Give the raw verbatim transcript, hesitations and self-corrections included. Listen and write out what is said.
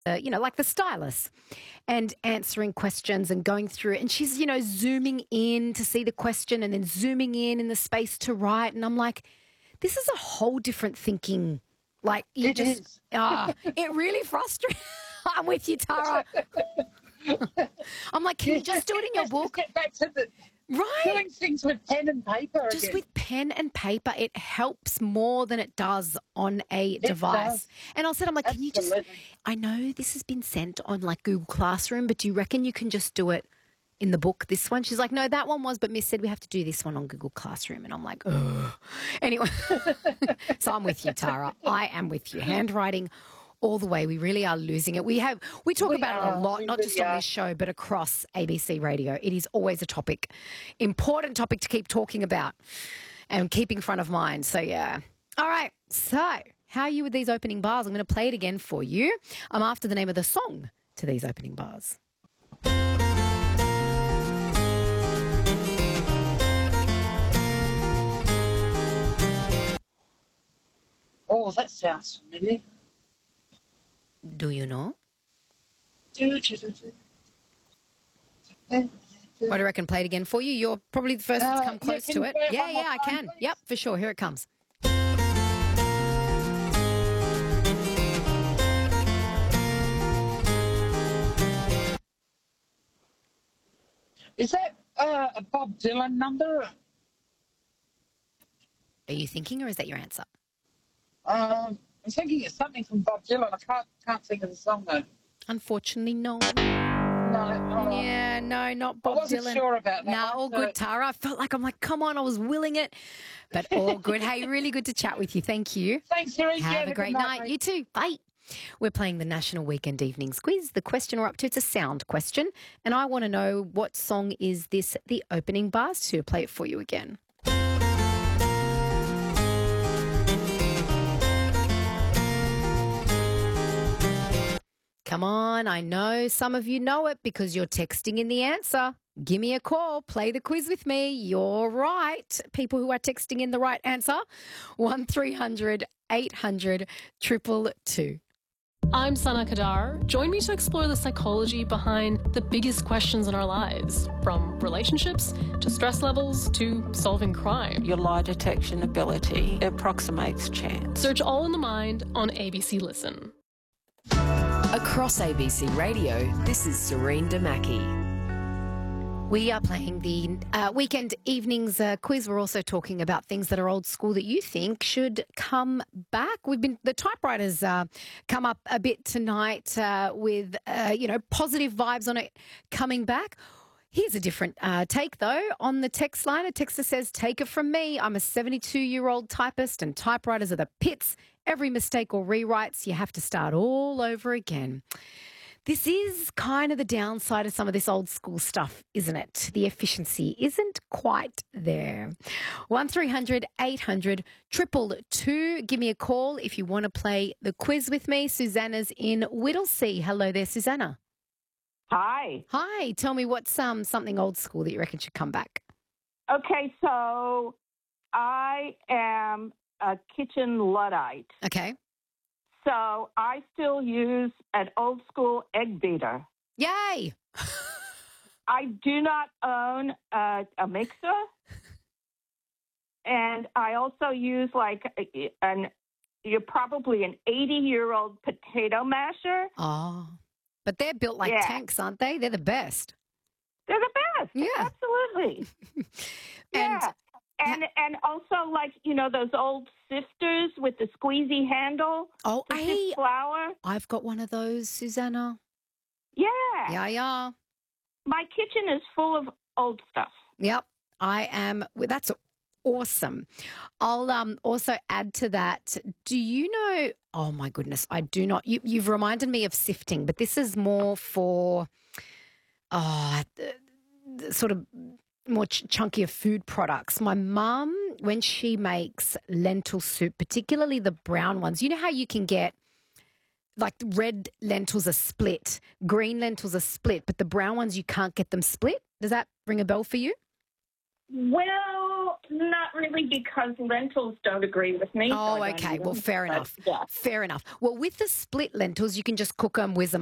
uh, you know, like the stylus, and answering questions and going through it. And she's, you know, zooming in to see the question and then zooming in in the space to write. And I'm like, this is a whole different thinking. Like, you It just, is. ah, it really frustrates. I'm with you, Tara. I'm like, can you just do it in your Let's book? Just get back to the Right. doing things with pen and paper Just again. with pen and paper, it helps more than it does on a It device. does. And I said, I'm like, can you just, Absolutely. I know this has been sent on like Google Classroom, but do you reckon you can just do it in the book, this one? She's like, no, that one was, but Miss said we have to do this one on Google Classroom. And I'm like, oh. Anyway, so I'm with you, Tara. I am with you. Handwriting all the way. We really are losing it. We have, we talk We about it are. a lot, We not just really on are. this show, but across A B C Radio. It is always a topic, important topic to keep talking about and keeping front of mind. So, yeah. All right. So, how are you with these opening bars? I'm going to play it again for you. I'm after the name of the song to these opening bars. Oh, that sounds familiar. Do you know? Do, do, do, do. What do I reckon? Play it again for you. You're probably the first Uh, to come yeah, close can to you it. play it Yeah, one more yeah, I time, can. please? Yep, for sure. Here it comes. Is that uh, a Bob Dylan number? Are you thinking, or is that your answer? Um, I'm thinking it's something from Bob Dylan. I can't can't think of the song though. Unfortunately, no. No, oh, Yeah, no, not I Bob wasn't Dylan. sure about that. No, one, all so- good, Tara. I felt like I'm like, come on, I was willing it, but all good. Hey, really good to chat with you. Thank you. Thanks, Siri. Have Yeah, a great good night. mate. You too. Bye. We're playing the National Weekend Evenings Quiz. The question we're up to, it's a sound question, and I want to know what song is this the opening bars to. Play it for you again. Come on, I know some of you know it because you're texting in the answer. Give me a call. Play the quiz with me. You're right. People who are texting in the right answer, one three hundred eight hundred two two two. I'm Sana Kadar. Join me to explore the psychology behind the biggest questions in our lives, from relationships to stress levels to solving crime. Your lie detection ability approximates chance. Search All in the Mind on A B C Listen. Across A B C Radio, this is Serene Damaki. We are playing the uh, weekend evenings uh, quiz. We're also talking about things that are old school that you think should come back. We've been the typewriters uh, come up a bit tonight uh, with uh, you know positive vibes on it coming back. Here's a different uh, take, though. On the text line, a texter says, take it from me. I'm a seventy-two-year-old typist and typewriters are the pits. Every mistake or rewrites, you have to start all over again. This is kind of the downside of some of this old school stuff, isn't it? The efficiency isn't quite there. one three hundred eight hundred two two two. Give me a call if you want to play the quiz with me. Susanna's in Whittlesea. Hello there, Susanna. Hi. Hi. Tell me what's um, something old school that you reckon should come back. Okay, so I am a kitchen Luddite. Okay. So I still use an old school egg beater. Yay. I do not own a, a mixer. And I also use like a- an, you're probably an eighty-year-old potato masher. Oh. But they're built like Yeah. tanks, aren't they? They're the best. They're the best. Yeah. Absolutely. And yeah. And and also like, you know, those old sifters with the squeezy handle oh, to hey, sift flour. I've got one of those, Susanna. Yeah. Yeah, yeah. My kitchen is full of old stuff. Yep. I am. well, That's awesome. I'll um also add to that. Do you know? Oh my goodness, I do not. You, you've reminded me of sifting, but this is more for oh, the, the sort of more ch- chunkier food products. My mum, when she makes lentil soup, particularly the brown ones, you know how you can get like red lentils are split, green lentils are split, but the brown ones you can't get them split. Does that ring a bell for you? Well, not really, because lentils don't agree with me. so I Oh, don't okay. eat Well, them. fair But, enough. yeah. Fair enough. Well, with the split lentils, you can just cook them, whiz them